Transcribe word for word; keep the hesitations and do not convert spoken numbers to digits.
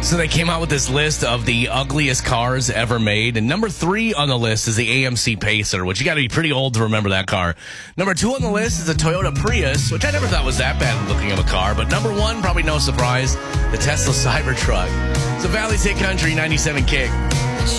So they came out with this list of the ugliest cars ever made. And number three on the list is the A M C Pacer, which you got to be pretty old to remember that car. Number two on the list is the Toyota Prius, which I never thought was that bad looking of a car. But number one, probably no surprise, the Tesla Cybertruck. So Valley State Country, ninety-seven Kick.